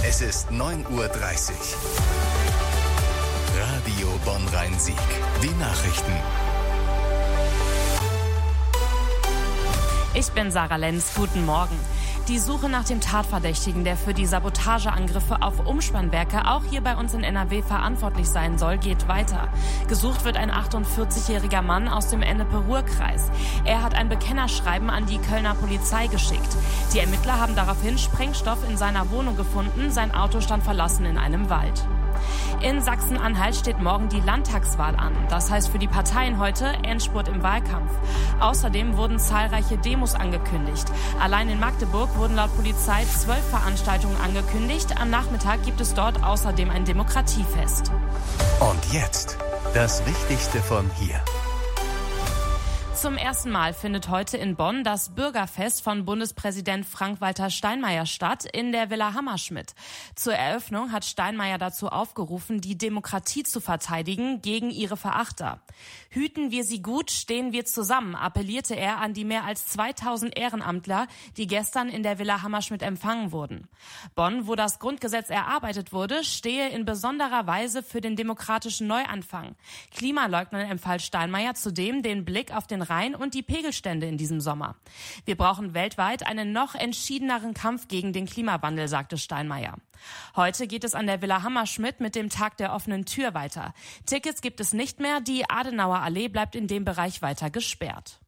Es ist 9:30 Uhr. Radio Bonn-Rhein-Sieg. Die Nachrichten. Ich bin Sarah Lenz. Guten Morgen. Die Suche nach dem Tatverdächtigen, der für die Sabotageangriffe auf Umspannwerke auch hier bei uns in NRW verantwortlich sein soll, geht weiter. Gesucht wird ein 48-jähriger Mann aus dem Ennepe-Ruhr-Kreis. Er hat ein Bekennerschreiben an die Kölner Polizei geschickt. Die Ermittler haben daraufhin Sprengstoff in seiner Wohnung gefunden. Sein Auto stand verlassen in einem Wald. In Sachsen-Anhalt steht morgen die Landtagswahl an. Das heißt für die Parteien heute Endspurt im Wahlkampf. Außerdem wurden zahlreiche Demos angekündigt. Allein in Magdeburg wurden laut Polizei 12 Veranstaltungen angekündigt. Am Nachmittag gibt es dort außerdem ein Demokratiefest. Und jetzt das Wichtigste von hier. Zum ersten Mal findet heute in Bonn das Bürgerfest von Bundespräsident Frank-Walter Steinmeier statt in der Villa Hammerschmidt. Zur Eröffnung hat Steinmeier dazu aufgerufen, die Demokratie zu verteidigen gegen ihre Verachter. Hüten wir sie gut, stehen wir zusammen, appellierte er an die mehr als 2000 Ehrenamtler, die gestern in der Villa Hammerschmidt empfangen wurden. Bonn, wo das Grundgesetz erarbeitet wurde, stehe in besonderer Weise für den demokratischen Neuanfang. Klimaleugnern empfahl Steinmeier zudem den Blick auf den Rhein und die Pegelstände in diesem Sommer. Wir brauchen weltweit einen noch entschiedeneren Kampf gegen den Klimawandel, sagte Steinmeier. Heute geht es an der Villa Hammerschmidt mit dem Tag der offenen Tür weiter. Tickets gibt es nicht mehr, die Adenauer Allee bleibt in dem Bereich weiter gesperrt.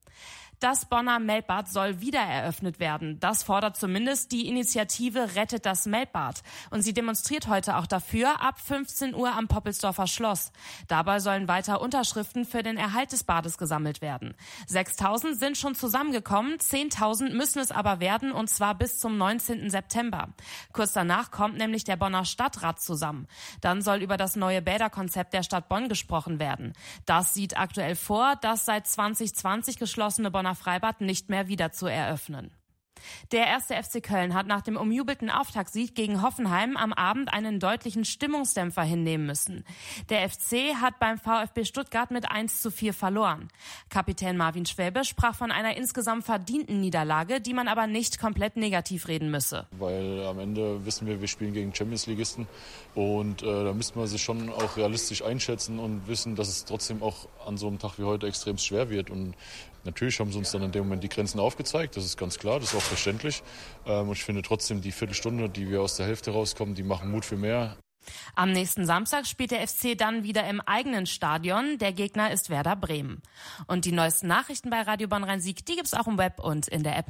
Das Bonner Melkbad soll wieder eröffnet werden. Das fordert zumindest die Initiative Rettet das Melkbad. Und sie demonstriert heute auch dafür ab 15 Uhr am Poppelsdorfer Schloss. Dabei sollen weiter Unterschriften für den Erhalt des Bades gesammelt werden. 6.000 sind schon zusammengekommen, 10.000 müssen es aber werden, und zwar bis zum 19. September. Kurz danach kommt nämlich der Bonner Stadtrat zusammen. Dann soll über das neue Bäderkonzept der Stadt Bonn gesprochen werden. Das sieht aktuell vor, das seit 2020 geschlossene Bonner Freibad nicht mehr wieder zu eröffnen. Der 1. FC Köln hat nach dem umjubelten Auftaktsieg gegen Hoffenheim am Abend einen deutlichen Stimmungsdämpfer hinnehmen müssen. Der FC hat beim VfB Stuttgart mit 1:4 verloren. Kapitän Marvin Schwäbe sprach von einer insgesamt verdienten Niederlage, die man aber nicht komplett negativ reden müsse. Weil am Ende wissen wir spielen gegen Champions-Ligisten und da müsste man sich schon auch realistisch einschätzen und wissen, dass es trotzdem auch an so einem Tag wie heute extrem schwer wird. Und natürlich haben sie uns dann in dem Moment die Grenzen aufgezeigt, das ist ganz klar, das ist auch verständlich. Und ich finde trotzdem, die Viertelstunde, die wir aus der Hälfte rauskommen, die machen Mut für mehr. Am nächsten Samstag spielt der FC dann wieder im eigenen Stadion. Der Gegner ist Werder Bremen. Und die neuesten Nachrichten bei Radio Bonn-Rhein-Sieg, die gibt's auch im Web und in der App.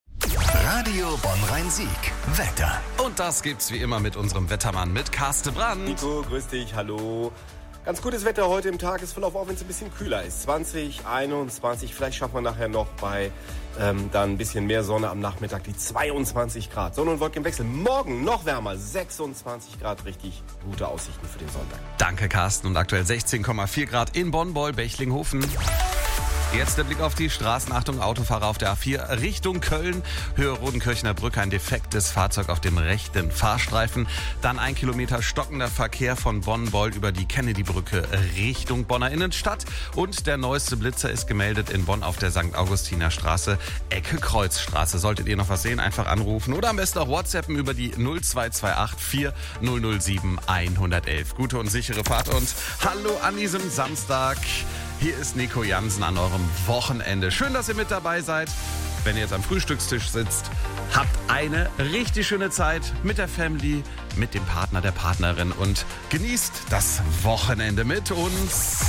Radio Bonn-Rhein-Sieg. Wetter. Und das gibt's wie immer mit unserem Wettermann, mit Carsten Brandt. Nico, grüß dich, hallo. Ganz gutes Wetter heute im Tagesverlauf, auch wenn es ein bisschen kühler ist. 20, 21, vielleicht schafft man nachher noch bei dann ein bisschen mehr Sonne am Nachmittag die 22 Grad. Sonne und Wolken im Wechsel. Morgen noch wärmer, 26 Grad, richtig gute Aussichten für den Sonntag. Danke, Carsten. Und aktuell 16,4 Grad in Bonn, Beul, Bechlinghofen. Jetzt der Blick auf die Straßen. Achtung, Autofahrer auf der A4 Richtung Köln. Höhe Rodenkirchener Brücke, ein defektes Fahrzeug auf dem rechten Fahrstreifen. Dann 1 Kilometer stockender Verkehr von Bonn-Beul über die Kennedy-Brücke Richtung Bonner Innenstadt. Und der neueste Blitzer ist gemeldet in Bonn auf der St. Augustiner Straße, Ecke Kreuzstraße. Solltet ihr noch was sehen, einfach anrufen oder am besten auch WhatsAppen über die 0228 4007 111. Gute und sichere Fahrt und hallo an diesem Samstag. Hier ist Nico Jansen an eurem Wochenende. Schön, dass ihr mit dabei seid. Wenn ihr jetzt am Frühstückstisch sitzt, habt eine richtig schöne Zeit mit der Family, mit dem Partner, der Partnerin und genießt das Wochenende mit uns.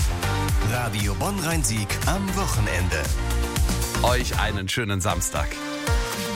Radio Bonn-Rhein-Sieg am Wochenende. Euch einen schönen Samstag.